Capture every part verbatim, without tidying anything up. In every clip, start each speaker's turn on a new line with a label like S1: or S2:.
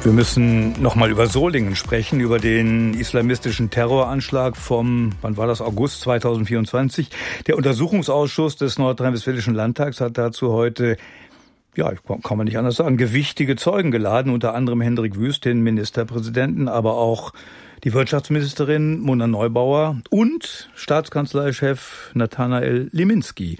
S1: Wir müssen nochmal über Solingen sprechen, über den islamistischen Terroranschlag vom, wann war das, August zweitausendvierundzwanzig. Der Untersuchungsausschuss des Nordrhein-Westfälischen Landtags hat dazu heute, ja, kann man nicht anders sagen, gewichtige Zeugen geladen, unter anderem Hendrik Wüst, den Ministerpräsidenten, aber auch die Wirtschaftsministerin Mona Neubauer und Staatskanzleichef Nathanael Liminski.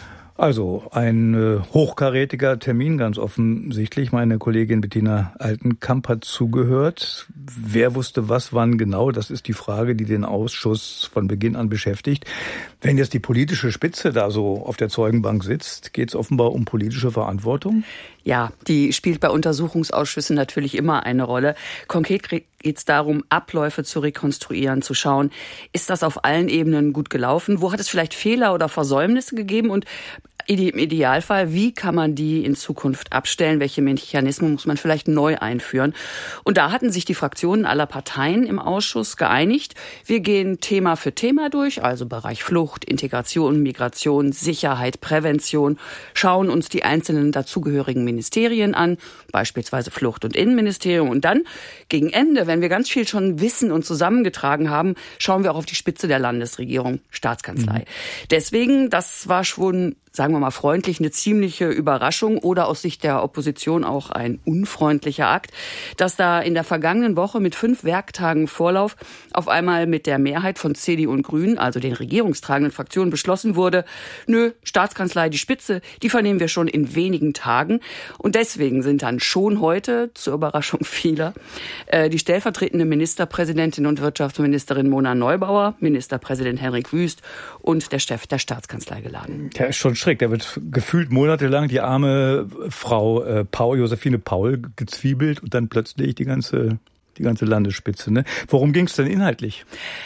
S1: Also ein äh, hochkarätiger Termin, ganz offensichtlich. Meine Kollegin Bettina Altenkamp hat zugehört. Wer wusste was, wann genau? Das ist die Frage, die den Ausschuss von Beginn an beschäftigt. Wenn jetzt die politische Spitze da so auf der Zeugenbank sitzt, geht es offenbar um politische Verantwortung?
S2: Ja, die spielt bei Untersuchungsausschüssen natürlich immer eine Rolle. Konkret geht es darum, Abläufe zu rekonstruieren, zu schauen, ist das auf allen Ebenen gut gelaufen? Wo hat es vielleicht Fehler oder Versäumnisse gegeben? Und im Idealfall, wie kann man die in Zukunft abstellen? Welche Mechanismen muss man vielleicht neu einführen? Und da hatten sich die Fraktionen aller Parteien im Ausschuss geeinigt. Wir gehen Thema für Thema durch, also Bereich Flucht, Integration, Migration, Sicherheit, Prävention, schauen uns die einzelnen dazugehörigen Ministerien an, beispielsweise Flucht- und Innenministerium. Und dann gegen Ende, wenn wir ganz viel schon wissen und zusammengetragen haben, schauen wir auch auf die Spitze der Landesregierung, Staatskanzlei. Mhm. Deswegen, das war schon, sagen wir mal freundlich, eine ziemliche Überraschung oder aus Sicht der Opposition auch ein unfreundlicher Akt, dass da in der vergangenen Woche mit fünf Werktagen Vorlauf auf einmal mit der Mehrheit von C D U und Grünen, also den regierungstragenden Fraktionen, beschlossen wurde, nö, Staatskanzlei, die Spitze, die vernehmen wir schon in wenigen Tagen. Und deswegen sind dann schon heute, zur Überraschung vieler, die stellvertretende Ministerpräsidentin und Wirtschaftsministerin Mona Neubauer, Ministerpräsident Hendrik Wüst und der Chef der Staatskanzlei geladen.
S1: Der ist schon schräg. Da wird gefühlt monatelang die arme Frau äh, Paul, Josephine Paul gezwiebelt und dann plötzlich die ganze, die ganze Landesspitze. Ne? Worum ging es denn inhaltlich?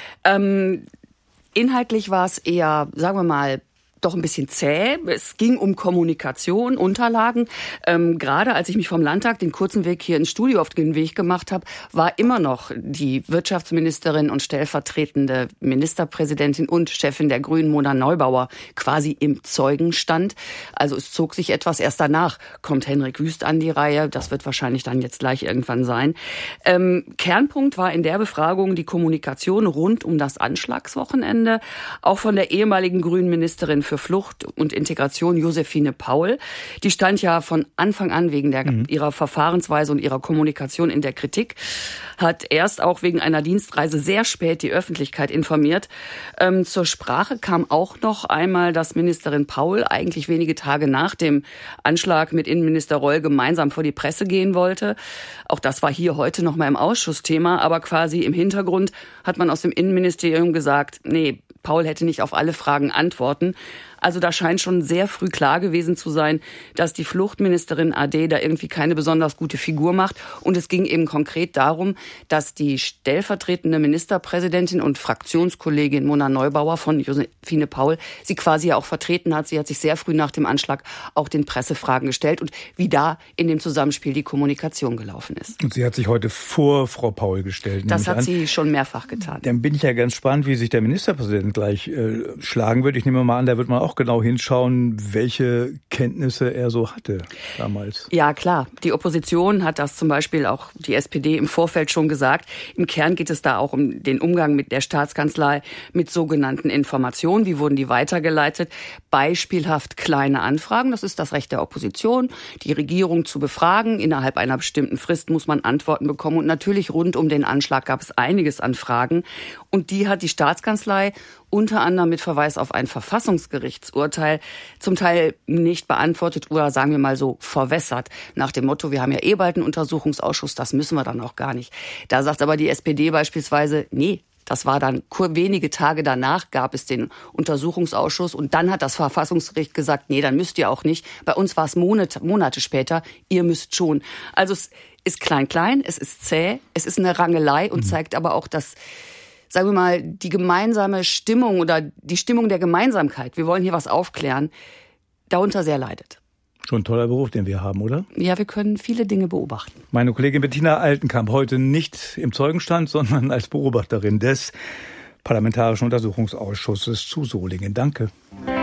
S2: Ähm, inhaltlich war es eher, sagen wir mal, doch ein bisschen zäh. Es ging um Kommunikation, Unterlagen. Ähm, gerade als ich mich vom Landtag den kurzen Weg hier ins Studio auf den Weg gemacht habe, war immer noch die Wirtschaftsministerin und stellvertretende Ministerpräsidentin und Chefin der Grünen, Mona Neubauer, quasi im Zeugenstand. Also es zog sich etwas. Erst danach kommt Hendrik Wüst an die Reihe. Das wird wahrscheinlich dann jetzt gleich irgendwann sein. Ähm, Kernpunkt war in der Befragung die Kommunikation rund um das Anschlagswochenende. Auch von der ehemaligen Grünen Ministerin für Flucht und Integration, Josephine Paul. Die stand ja von Anfang an wegen der, mhm. ihrer Verfahrensweise und ihrer Kommunikation in der Kritik, hat erst auch wegen einer Dienstreise sehr spät die Öffentlichkeit informiert. Ähm, zur Sprache kam auch noch einmal, dass Ministerin Paul eigentlich wenige Tage nach dem Anschlag mit Innenminister Reul gemeinsam vor die Presse gehen wollte. Auch das war hier heute noch mal im Ausschussthema, aber quasi im Hintergrund hat man aus dem Innenministerium gesagt, nee, Paul hätte nicht auf alle Fragen antworten. Also da scheint schon sehr früh klar gewesen zu sein, dass die Fluchtministerin A D da irgendwie keine besonders gute Figur macht. Und es ging eben konkret darum, dass die stellvertretende Ministerpräsidentin und Fraktionskollegin Mona Neubauer von Josephine Paul sie quasi auch vertreten hat. Sie hat sich sehr früh nach dem Anschlag auch den Pressefragen gestellt und wie da in dem Zusammenspiel die Kommunikation gelaufen ist.
S1: Und sie hat sich heute vor Frau Paul gestellt.
S2: Das hat sie schon mehrfach getan.
S1: Dann bin ich ja ganz gespannt, wie sich der Ministerpräsident gleich äh, schlagen wird. Ich nehme mal an, da wird man auch genau hinschauen, welche Kenntnisse er so hatte damals.
S2: Ja, klar. Die Opposition hat das zum Beispiel auch die S P D im Vorfeld schon gesagt. Im Kern geht es da auch um den Umgang mit der Staatskanzlei mit sogenannten Informationen. Wie wurden die weitergeleitet? Beispielhaft kleine Anfragen. Das ist das Recht der Opposition, die Regierung zu befragen. Innerhalb einer bestimmten Frist muss man Antworten bekommen. Und natürlich rund um den Anschlag gab es einiges an Fragen. Und die hat die Staatskanzlei unter anderem mit Verweis auf ein Verfassungsgerichtsurteil zum Teil nicht beantwortet oder sagen wir mal so verwässert. Nach dem Motto, wir haben ja eh bald einen Untersuchungsausschuss, das müssen wir dann auch gar nicht. Da sagt aber die S P D beispielsweise, nee, das war dann wenige Tage danach gab es den Untersuchungsausschuss und dann hat das Verfassungsgericht gesagt, nee, dann müsst ihr auch nicht. Bei uns war es Monate, Monate später, ihr müsst schon. Also es ist klein-klein, es ist zäh, es ist eine Rangelei und zeigt aber auch, dass, sagen wir mal, die gemeinsame Stimmung oder die Stimmung der Gemeinsamkeit, wir wollen hier was aufklären, darunter sehr leidet.
S1: Schon ein toller Beruf, den wir haben, oder?
S2: Ja, wir können viele Dinge beobachten.
S1: Meine Kollegin Bettina Altenkamp, heute nicht im Zeugenstand, sondern als Beobachterin des Parlamentarischen Untersuchungsausschusses zu Solingen. Danke.